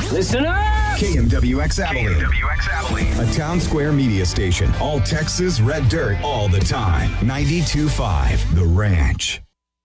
Listen up! KMWX Abilene. A town square media station. All Texas red dirt all the time. 92.5 The Ranch.